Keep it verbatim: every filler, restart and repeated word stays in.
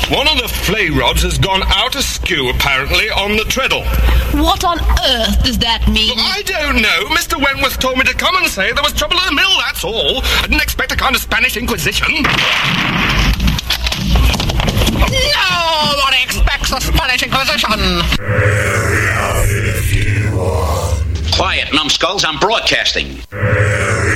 One of the flay rods has gone out askew, apparently, on the treadle. What on earth does that mean? Well, I don't know. Mister Wentworth told me to come and say there was trouble in the mill, that's all. I didn't expect a kind of Spanish Inquisition. Nobody expects a Spanish Inquisition. Quiet, numbskulls. I'm broadcasting.